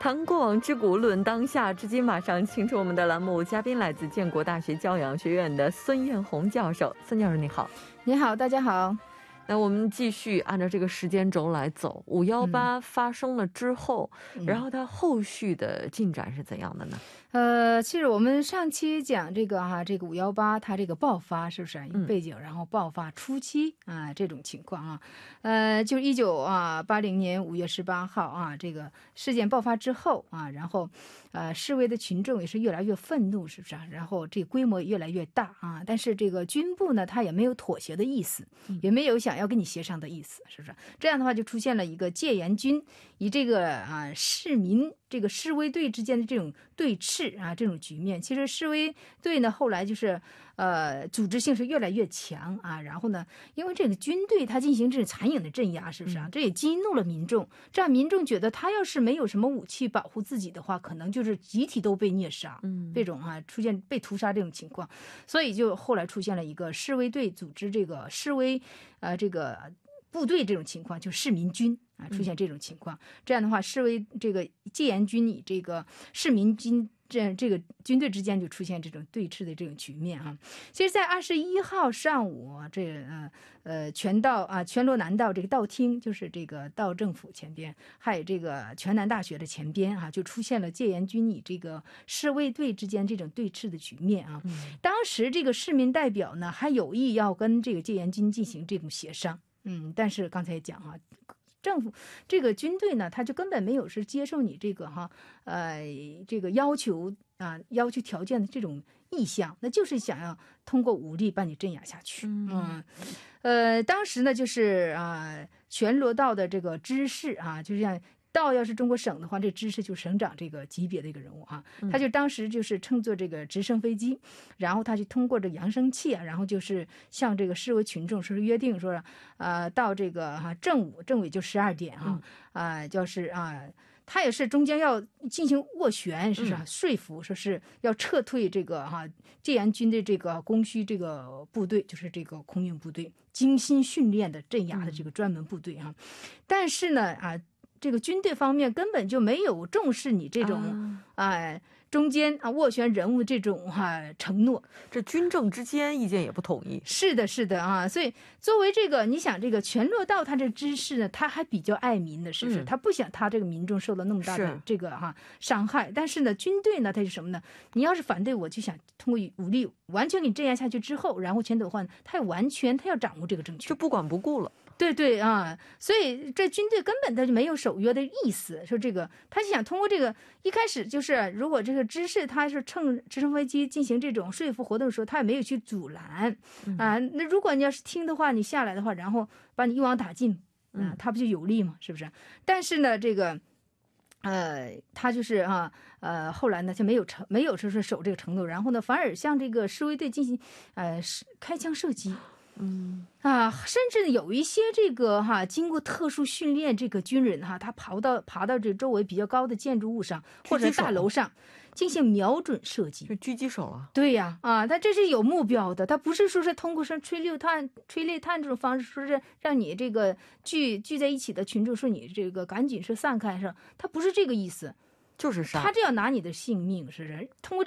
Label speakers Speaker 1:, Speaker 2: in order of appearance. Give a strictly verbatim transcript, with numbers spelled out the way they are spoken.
Speaker 1: 谈过往之古，论当下。至今马上请出我们的栏目嘉宾，来自建国大学教养学院的孙艳红教授。孙教授你好。
Speaker 2: 你好，大家好。
Speaker 1: 那我们继续按照这个时间轴来走，五一八发生了之后、嗯、然后它后续的进展是怎样的呢？
Speaker 2: 呃，其实我们上期讲这个哈、啊，这个五一八它这个爆发是不是背景、嗯，然后爆发初期啊这种情况啊，呃，就一九啊八零年五月十八号啊，这个事件爆发之后啊，然后呃示威的群众也是越来越愤怒，是不是、啊？然后这个规模也越来越大啊，但是这个军部呢，他也没有妥协的意思，也没有想要跟你协商的意思，是不是？这样的话就出现了一个戒严军以这个啊市民这个示威队之间的这种对峙啊，这种局面。其实示威队呢后来就是呃组织性是越来越强啊，然后呢因为这个军队它进行这种残忍的镇压，是不是啊？这也激怒了民众，这样民众觉得他要是没有什么武器保护自己的话，可能就是集体都被虐杀，嗯，这种啊出现被屠杀这种情况，所以就后来出现了一个示威队组织这个示威呃这个部队这种情况，就市民军啊出现这种情况、嗯、这样的话示威这个戒严军以这个市民军这这个军队之间就出现这种对峙的这种局面啊。其实在二十一号上午这呃呃全道啊全罗南道这个道厅，就是这个道政府前边，还有这个全南大学的前边啊，就出现了戒严军以这个示威队之间这种对峙的局面啊、嗯、当时这个市民代表呢还有意要跟这个戒严军进行这种协商，嗯，但是刚才讲啊，政府这个军队呢，他就根本没有是接受你这个哈呃这个要求啊要求条件的这种意向，那就是想要通过武力把你镇压下去。嗯，呃，当时呢就是啊全罗道的这个知事啊，就像。道要是中国省的话，这知识就省长这个级别的一个人物哈、啊，他就当时就是乘坐这个直升飞机，然后他就通过这个扬声器啊，然后就是向这个示威群众说是约定说，呃，到这个哈、啊、正午正午就十二点哈啊，啊，就是啊，他也是中间要进行斡旋，是不是、啊、说服说是要撤退这个哈、啊、戒严军的这个供需这个部队，就是这个空运部队，精心训练的镇压的这个专门部队啊，但是呢啊。这个军队方面根本就没有重视你这种啊、呃、中间啊斡旋人物这种哈、啊、承诺，
Speaker 1: 这军政之间意见也不统一。
Speaker 2: 是的，是的啊，所以作为这个你想这个全罗道他这知识呢，他还比较爱民的，是不是？嗯、他不想他这个民众受到那么大的这个哈、啊、伤害，但是呢，军队呢，他是什么呢？你要是反对我，就想通过武力完全给你镇压下去之后，然后全斗焕他也完全他要掌握这个政权，
Speaker 1: 就不管不顾了。
Speaker 2: 对对啊，所以这军队根本他就没有守约的意思，说这个他就想通过这个一开始就是如果这个知识他是乘直升飞机进行这种说服活动的时候，他也没有去阻拦、嗯、啊。那如果你要是听的话，你下来的话，然后把你一网打尽啊，他不就有利吗？是不是？但是呢，这个呃，他就是啊呃，后来呢就没有成没有说是守这个承诺，然后呢反而向这个示威队进行呃开枪射击。嗯啊，甚至有一些这个哈、啊，经过特殊训练这个军人哈、啊，他爬到爬到这周围比较高的建筑物上或者大楼上进行瞄准射击，
Speaker 1: 就狙击手了。
Speaker 2: 对呀，啊，他这是有目标的，他不是说是通过说催泪弹、催泪弹这种方式，说是让你这个聚聚在一起的群众说你这个赶紧是散开是，他不是这个意思，
Speaker 1: 就是杀，
Speaker 2: 他这要拿你的性命，是不是？通过。